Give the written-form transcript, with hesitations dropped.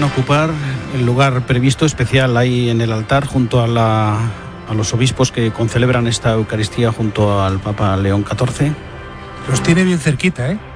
van a ocupar el lugar previsto especial ahí en el altar junto a los obispos que concelebran esta Eucaristía junto al Papa León XIV. Los tiene bien cerquita, ¿eh?